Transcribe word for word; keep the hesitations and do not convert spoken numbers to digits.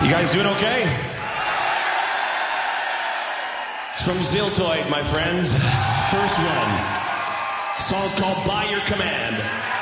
You guys doing okay? It's from Ziltoid, my friends. First one. Song's called By Your Command.